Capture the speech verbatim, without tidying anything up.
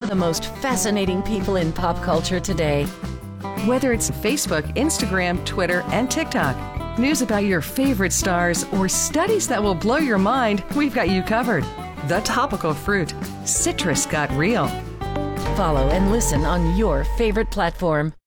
the most fascinating people in pop culture today. Whether it's Facebook, Instagram, Twitter, and TikTok, news about your favorite stars, or studies that will blow your mind, we've got you covered. The Topical Fruit. Citrus got real. Follow and listen on your favorite platform.